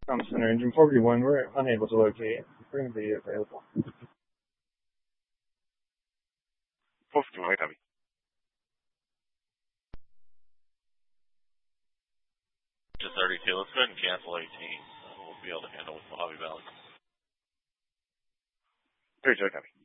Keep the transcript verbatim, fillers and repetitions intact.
Com Center, engine forty-one, we're unable to locate. Bring the available. four fifty-one, copy. Just thirty-two, let's go ahead and cancel eighteen. Uh, we'll be able to handle with Mojave Valley. thirty-two, copy.